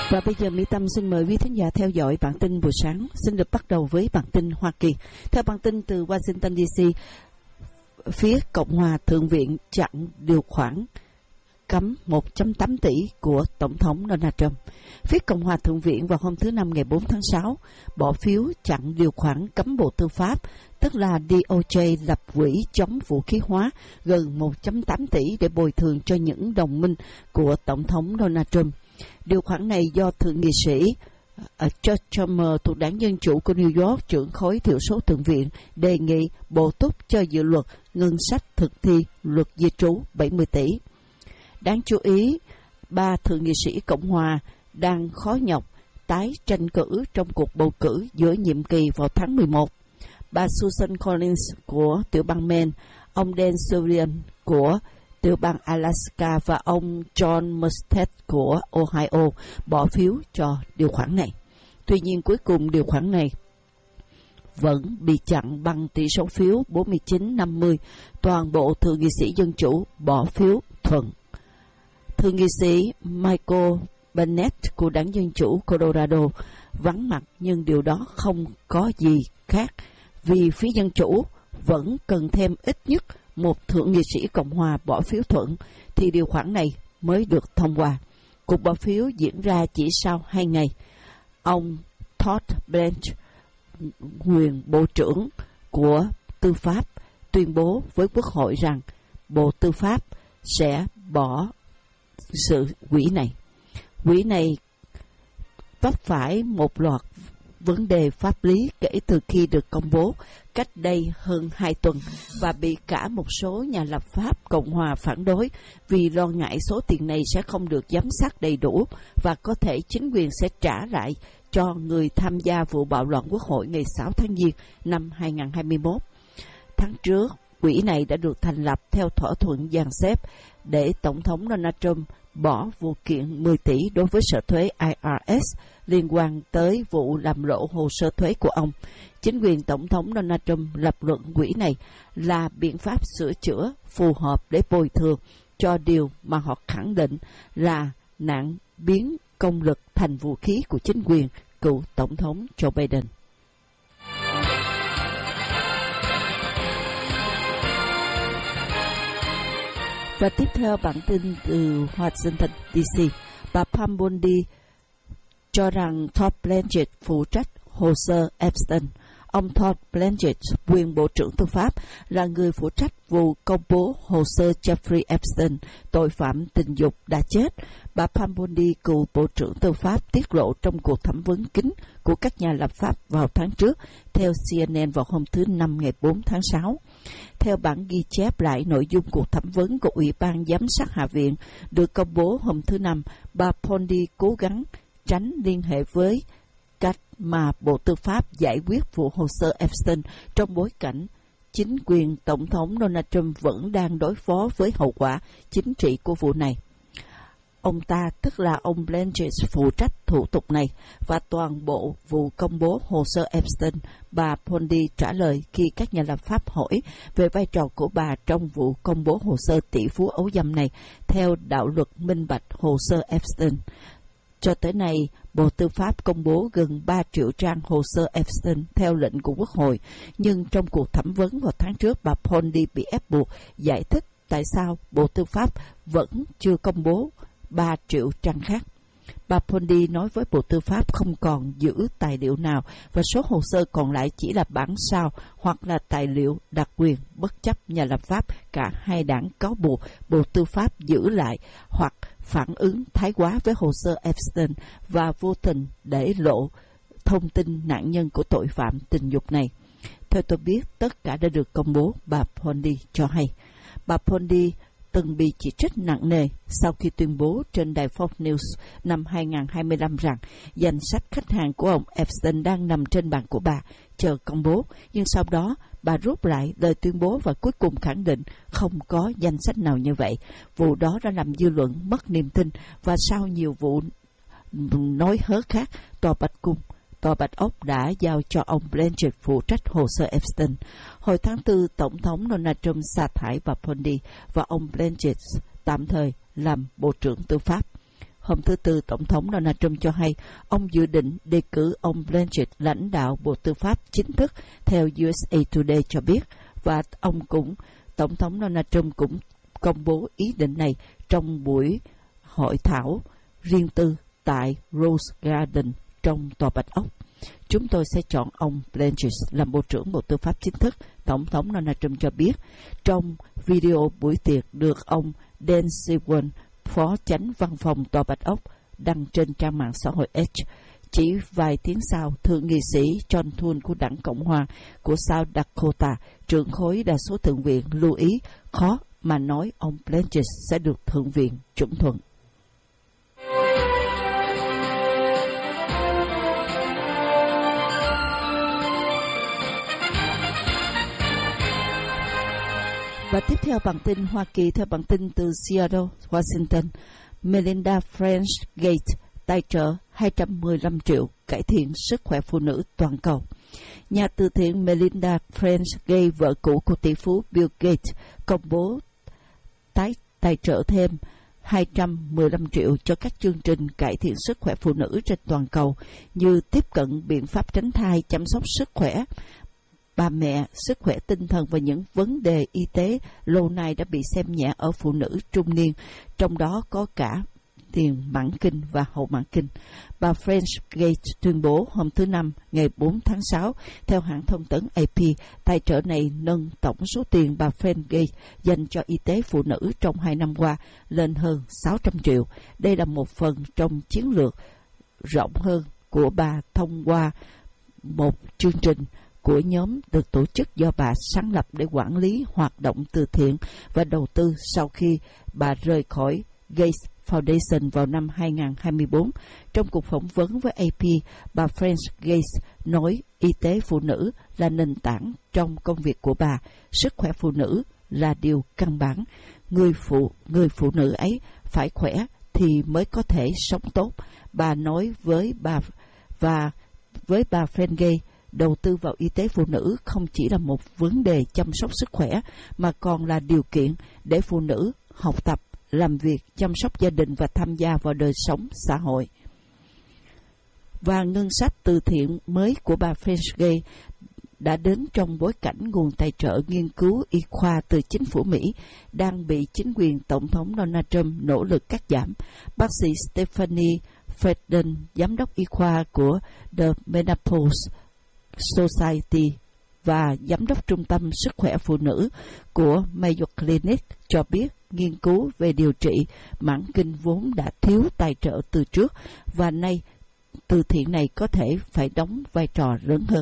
Và bây giờ Mỹ Tâm xin mời quý thính giả theo dõi bản tin buổi sáng. Xin được bắt đầu với bản tin Hoa Kỳ. Theo bản tin từ Washington DC, phía Cộng hòa Thượng viện chặn điều khoản cấm 1.8 tỷ của Tổng thống Donald Trump. Phía Cộng hòa Thượng viện vào hôm thứ Năm ngày 4 tháng 6 bỏ phiếu chặn điều khoản cấm Bộ Tư pháp, tức là DOJ lập quỹ chống vũ khí hóa gần 1.8 tỷ để bồi thường cho những đồng minh của Tổng thống Donald Trump. Điều khoản này do Thượng nghị sĩ Chuck Schumer thuộc Đảng Dân Chủ của New York, trưởng khối thiểu số Thượng viện, đề nghị bổ túc cho dự luật ngân sách thực thi luật di trú 70 tỷ. Đáng chú ý, ba thượng nghị sĩ Cộng hòa đang khó nhọc tái tranh cử trong cuộc bầu cử giữa nhiệm kỳ vào tháng 11. Bà Susan Collins của tiểu bang Maine, ông Dan Sullivan của tiểu bang Alaska và ông John Mustard của Ohio bỏ phiếu cho điều khoản này. Tuy nhiên, cuối cùng điều khoản này vẫn bị chặn bằng tỷ số phiếu 49-50. Toàn bộ thượng nghị sĩ Dân Chủ bỏ phiếu thuận. Thượng nghị sĩ Michael Bennet của Đảng Dân Chủ Colorado vắng mặt, nhưng điều đó không có gì khác vì phía Dân Chủ vẫn cần thêm ít nhất một thượng nghị sĩ Cộng hòa bỏ phiếu thuận thì điều khoản này mới được thông qua. Cuộc bỏ phiếu diễn ra chỉ sau 2 ngày. Ông Todd Blanche, nguyên Bộ trưởng của Tư pháp, tuyên bố với Quốc hội rằng Bộ Tư pháp sẽ bỏ sự quỹ này. Quỹ này vấp phải một loạt vấn đề pháp lý kể từ khi được công bố cách đây hơn 2 tuần và bị cả một số nhà lập pháp Cộng hòa phản đối vì lo ngại số tiền này sẽ không được giám sát đầy đủ và có thể chính quyền sẽ trả lại cho người tham gia vụ bạo loạn Quốc hội ngày 6 tháng Giêng năm 2021. Tháng trước, quỹ này đã được thành lập theo thỏa thuận dàn xếp để Tổng thống Donald Trump bỏ vụ kiện 10 tỷ đối với Sở thuế IRS liên quan tới vụ làm lộ hồ sơ thuế của ông. Chính quyền Tổng thống Donald Trump lập luận quỹ này là biện pháp sửa chữa phù hợp để bồi thường cho điều mà họ khẳng định là nạn biến công lực thành vũ khí của chính quyền cựu Tổng thống Joe Biden. Và tiếp theo bản tin từ Washington DC, bà Pam Bondi cho rằng Todd Blanchett phụ trách hồ sơ Epstein. Ông Todd Blanchett, nguyên Bộ trưởng Tư pháp, là người phụ trách vụ công bố hồ sơ Jeffrey Epstein, tội phạm tình dục đã chết. Bà Pam Bondi, cựu Bộ trưởng Tư pháp, tiết lộ trong cuộc thẩm vấn kín của các nhà lập pháp vào tháng trước, theo CNN vào hôm thứ Năm ngày 4 tháng 6. Theo bản ghi chép lại nội dung cuộc thẩm vấn của Ủy ban Giám sát Hạ viện được công bố hôm thứ Năm, bà Bondi cố gắng tránh liên hệ với cách mà Bộ Tư pháp giải quyết vụ hồ sơ Epstein trong bối cảnh chính quyền Tổng thống Donald Trump vẫn đang đối phó với hậu quả chính trị của vụ này. Ông ta, tức là ông Blanchett, phụ trách thủ tục này và toàn bộ vụ công bố hồ sơ Epstein. Bà Bondi trả lời khi các nhà lập pháp hỏi về vai trò của bà trong vụ công bố hồ sơ tỷ phú ấu dâm này theo đạo luật minh bạch hồ sơ Epstein. Cho tới nay, Bộ Tư pháp công bố gần 3 triệu trang hồ sơ Epstein theo lệnh của Quốc hội, nhưng trong cuộc thẩm vấn vào tháng trước, bà Bondi bị ép buộc giải thích tại sao Bộ Tư pháp vẫn chưa công bố 3 triệu trang khác. Bà Bondi nói với Bộ Tư pháp không còn giữ tài liệu nào và số hồ sơ còn lại chỉ là bản sao hoặc là tài liệu đặc quyền, bất chấp nhà lập pháp cả hai đảng cáo buộc Bộ Tư pháp giữ lại hoặc phản ứng thái quá với hồ sơ Epstein và vô tình để lộ thông tin nạn nhân của tội phạm tình dục này. Theo tôi biết, tất cả đã được công bố, bà Bondi cho hay. Bà Bondi từng bị chỉ trích nặng nề sau khi tuyên bố trên đài Fox News năm 2025 rằng danh sách khách hàng của ông Epstein đang nằm trên bàn của bà, chờ công bố. Nhưng sau đó, bà rút lại lời tuyên bố và cuối cùng khẳng định không có danh sách nào như vậy. Vụ đó đã làm dư luận mất niềm tin và sau nhiều vụ nói hớ khác, Tòa Bạch Ốc đã giao cho ông Blanchett phụ trách hồ sơ Epstein. Hồi tháng 4, Tổng thống Donald Trump sa thải bà Bondi và ông Blanchett tạm thời làm Bộ trưởng Tư pháp. Hôm thứ Tư, Tổng thống Donald Trump cho hay ông dự định đề cử ông Blanchett lãnh đạo Bộ Tư pháp chính thức, theo USA Today cho biết, và Tổng thống Donald Trump cũng công bố ý định này trong buổi hội thảo riêng tư tại Rose Garden trong Tòa Bạch Ốc. Chúng tôi sẽ chọn ông Blanchett làm Bộ trưởng Bộ Tư pháp chính thức, Tổng thống Donald Trump cho biết trong video buổi tiệc được ông Dan Sewell, Phó Chánh Văn phòng Tòa Bạch Ốc, đăng trên trang mạng xã hội X. Chỉ vài tiếng sau, thượng nghị sĩ John Thune của đảng Cộng hòa của South Dakota, trưởng khối đa số thượng viện, lưu ý khó mà nói ông Blanchett sẽ được thượng viện chuẩn thuận. Và tiếp theo bản tin Hoa Kỳ, theo bản tin từ Seattle, Washington, Melinda French Gates tài trợ 215 triệu cải thiện sức khỏe phụ nữ toàn cầu. Nhà từ thiện Melinda French Gates, vợ cũ của tỷ phú Bill Gates, công bố tài trợ thêm 215 triệu cho các chương trình cải thiện sức khỏe phụ nữ trên toàn cầu như tiếp cận biện pháp tránh thai, chăm sóc sức khỏe bà mẹ, sức khỏe tinh thần và những vấn đề y tế lâu nay đã bị xem nhẹ ở phụ nữ trung niên, trong đó có cả tiền mãn kinh và hậu mãn kinh. Bà French Gates tuyên bố hôm thứ Năm, ngày 4 tháng 6, theo hãng thông tấn AP, tài trợ này nâng tổng số tiền bà French Gates dành cho y tế phụ nữ trong 2 năm qua lên hơn 600 triệu. Đây là một phần trong chiến lược rộng hơn của bà thông qua một chương trình của nhóm được tổ chức do bà sáng lập để quản lý hoạt động từ thiện và đầu tư sau khi bà rời khỏi Gates Foundation vào năm 2024. Trong cuộc phỏng vấn với AP, bà French Gates nói y tế phụ nữ là nền tảng trong công việc của bà. Sức khỏe phụ nữ là điều căn bản. Người phụ nữ ấy phải khỏe thì mới có thể sống tốt. Bà nói với bà French Gates, đầu tư vào y tế phụ nữ không chỉ là một vấn đề chăm sóc sức khỏe mà còn là điều kiện để phụ nữ học tập, làm việc, chăm sóc gia đình và tham gia vào đời sống xã hội. Và ngân sách từ thiện mới của bà French Gates đã đến trong bối cảnh nguồn tài trợ nghiên cứu y khoa từ chính phủ Mỹ đang bị chính quyền Tổng thống Donald Trump nỗ lực cắt giảm. Bác sĩ Stephanie Fredden, giám đốc y khoa của The Menopause Society và giám đốc trung tâm sức khỏe phụ nữ của Mayo Clinic cho biết nghiên cứu về điều trị mãn kinh vốn đã thiếu tài trợ từ trước và nay từ thiện này có thể phải đóng vai trò lớn hơn.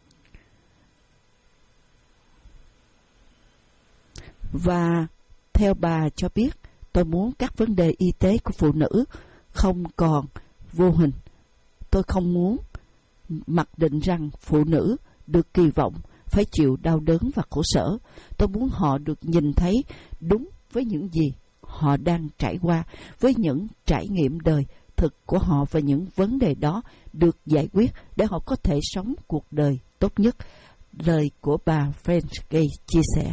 Và theo bà cho biết, tôi muốn các vấn đề y tế của phụ nữ không còn vô hình. Tôi không muốn mặc định rằng phụ nữ được kỳ vọng phải chịu đau đớn và khổ sở. Tôi muốn họ được nhìn thấy đúng với những gì họ đang trải qua, với những trải nghiệm đời thực của họ và những vấn đề đó được giải quyết để họ có thể sống cuộc đời tốt nhất. Lời của bà French Gates chia sẻ.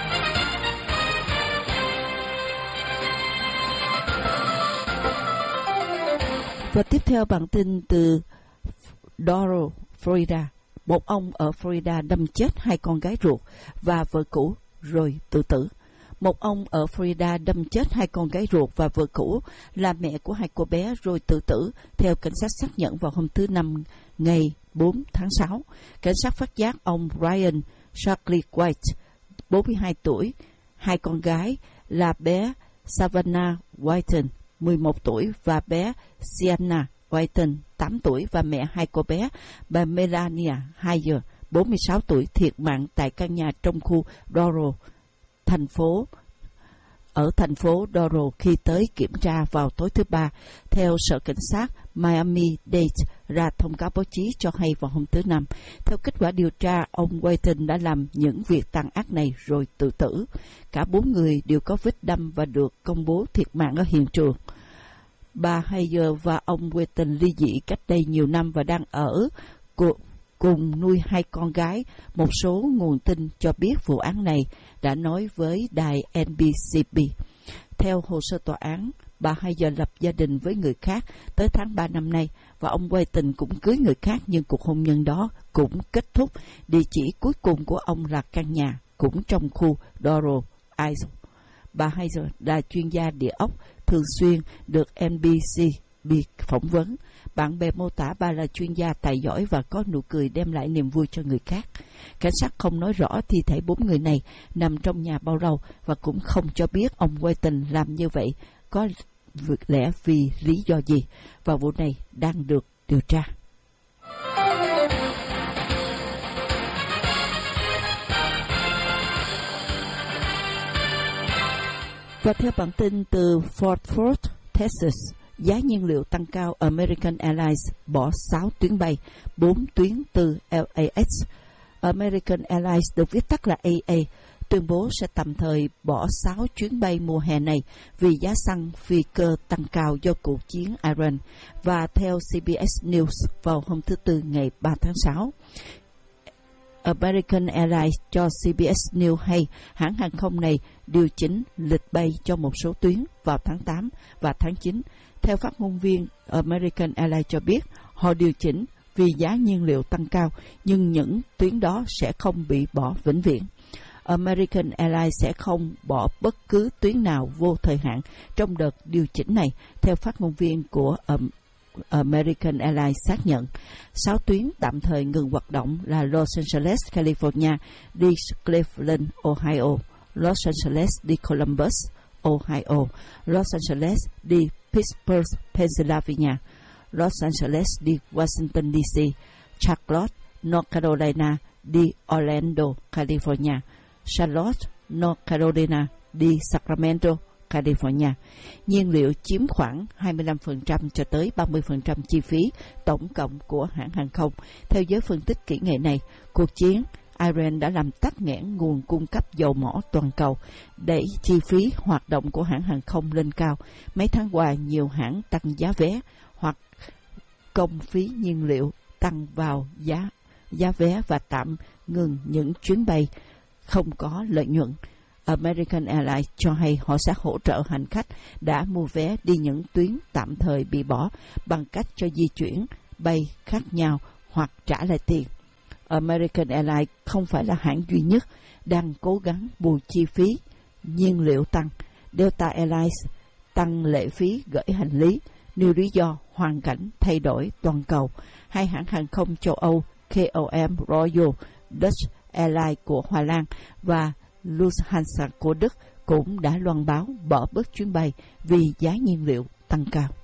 Và tiếp theo bản tin từ Doral, Florida. Một ông ở Florida đâm chết 2 con gái ruột và vợ cũ rồi tự tử. Một ông ở Florida đâm chết 2 con gái ruột và vợ cũ là mẹ của 2 cô bé rồi tự tử, theo cảnh sát xác nhận vào hôm thứ Năm, ngày 4 tháng 6. Cảnh sát phát giác ông Brian Charlie White, 42 tuổi, 2 con gái là bé Savannah Whiten, 11 tuổi, và bé Sienna Whiten, 8 tuổi, và mẹ 2 cô bé, bà Melania Hayer, 46 tuổi, thiệt mạng tại căn nhà trong khu Doral, thành phố Doral khi tới kiểm tra vào tối thứ Ba. Theo Sở Cảnh sát Miami-Dade ra thông cáo báo chí cho hay vào hôm thứ Năm. Theo kết quả điều tra, ông Whiten đã làm những việc tàn ác này rồi tự tử. Cả 4 người đều có vết đâm và được công bố thiệt mạng ở hiện trường. Bà Hayer và ông Whiten ly dị cách đây nhiều năm và đang ở cùng nuôi 2 con gái. Một số nguồn tin cho biết vụ án này đã nói với đài NBC. Theo hồ sơ tòa án, Bà Hayer lập gia đình với người khác tới tháng 3 năm nay, và ông Whiten cũng cưới người khác, nhưng cuộc hôn nhân đó cũng kết thúc. Địa chỉ cuối cùng của ông là căn nhà cũng trong khu Doral Isle. Bà Hayer là chuyên gia địa ốc, thường xuyên được NBC phỏng vấn. Bạn bè mô tả bà là chuyên gia tài giỏi và có nụ cười đem lại niềm vui cho người khác. Cảnh sát không nói rõ thi thể 4 người này nằm trong nhà bao lâu, và cũng không cho biết ông Whiten làm như vậy có lẽ vì lý do gì, và vụ này đang được điều tra. Và theo bản tin từ Fort Worth, Texas, giá nhiên liệu tăng cao. American Airlines bỏ 6 tuyến bay, 4 tuyến từ LAX. American Airlines, được viết tắt là AA, tuyên bố sẽ tạm thời bỏ 6 chuyến bay mùa hè này vì giá xăng phi cơ tăng cao do cuộc chiến Iran. Và theo CBS News vào hôm thứ Tư ngày 3 tháng 6, American Airlines cho CBS News hay hãng hàng không này điều chỉnh lịch bay cho một số tuyến vào tháng 8 và tháng 9. Theo phát ngôn viên American Airlines cho biết, họ điều chỉnh vì giá nhiên liệu tăng cao, nhưng những tuyến đó sẽ không bị bỏ vĩnh viễn. American Airlines sẽ không bỏ bất cứ tuyến nào vô thời hạn trong đợt điều chỉnh này, theo phát ngôn viên của American Airlines xác nhận. 6 tuyến tạm thời ngừng hoạt động là Los Angeles, California, đi Cleveland, Ohio, Los Angeles đi Columbus, Ohio, Los Angeles đi Pittsburgh, Pennsylvania, Los Angeles đi Washington DC, Charlotte, North Carolina đi Orlando, California, Charlotte, North Carolina đi Sacramento, California. Nhiên liệu chiếm khoảng 25% cho tới 30% chi phí tổng cộng của hãng hàng không. Theo giới phân tích kỹ nghệ này, cuộc chiến Iran đã làm tắc nghẽn nguồn cung cấp dầu mỏ toàn cầu, đẩy chi phí hoạt động của hãng hàng không lên cao. Mấy tháng qua, nhiều hãng tăng giá vé hoặc công phí nhiên liệu tăng vào giá vé và tạm ngừng những chuyến bay không có lợi nhuận. American Airlines cho hay họ sẽ hỗ trợ hành khách đã mua vé đi những tuyến tạm thời bị bỏ bằng cách cho di chuyển bay khác nhau hoặc trả lại tiền. American Airlines không phải là hãng duy nhất đang cố gắng bù chi phí nhiên liệu tăng. Delta Airlines tăng lệ phí gửi hành lý nêu lý do hoàn cảnh thay đổi toàn cầu. Hai hãng hàng không châu Âu KLM Royal Dutch Airlines của Hoa Lan và Lufthansa của Đức cũng đã loan báo bỏ bớt chuyến bay vì giá nhiên liệu tăng cao.